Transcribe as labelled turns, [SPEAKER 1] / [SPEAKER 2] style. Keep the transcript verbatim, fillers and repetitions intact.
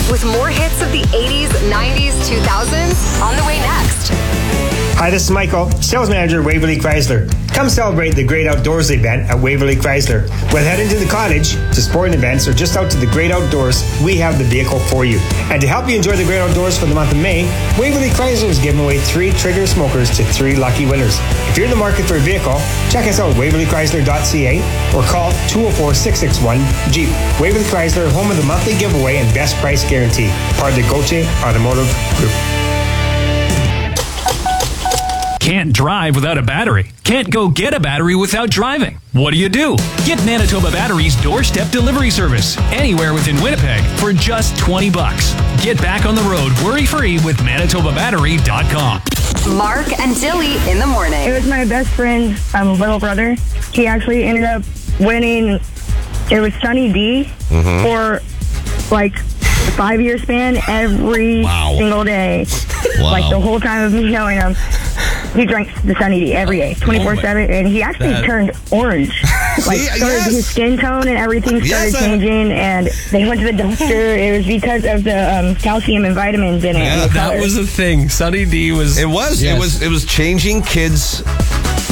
[SPEAKER 1] with more hits of the eighties, nineties, two thousands on the way next.
[SPEAKER 2] Hi, this is Michael, sales manager at Waverly Chrysler. Come celebrate the Great Outdoors event at Waverly Chrysler. Whether heading to the cottage, to sporting events, or just out to the great outdoors, we have the vehicle for you. And to help you enjoy the great outdoors for the month of May, Waverly Chrysler is giving away three Trigger smokers to three lucky winners. If you're in the market for a vehicle, check us out at waverly chrysler dot c a or call two oh four, six six one, Jeep. Waverly Chrysler, home of the monthly giveaway and best price guarantee. Part of the Gauthier Automotive Group.
[SPEAKER 3] Can't drive without a battery. Can't go get a battery without driving. What do you do? Get Manitoba Battery's doorstep delivery service anywhere within Winnipeg for just twenty bucks. Get back on the road worry-free with manitoba battery dot com.
[SPEAKER 1] Mark and Dilly in the morning.
[SPEAKER 4] It was my best friend's um, little brother. He actually ended up winning. It was Sunny D mm-hmm. for like a five-year span every
[SPEAKER 5] wow.
[SPEAKER 4] single day.
[SPEAKER 5] Wow.
[SPEAKER 4] Like the whole time of me knowing him. He drank the Sunny D every day, twenty-four seven, and he actually
[SPEAKER 5] that...
[SPEAKER 4] turned orange. Like,
[SPEAKER 5] See,
[SPEAKER 4] started,
[SPEAKER 5] yes.
[SPEAKER 4] his skin tone and everything started
[SPEAKER 5] yes,
[SPEAKER 4] changing, and they went to the doctor. It was because of the um, calcium and vitamins in it.
[SPEAKER 6] Yeah, that was the thing. Sunny D was...
[SPEAKER 5] It was.
[SPEAKER 6] Yes.
[SPEAKER 5] It was. It was changing kids'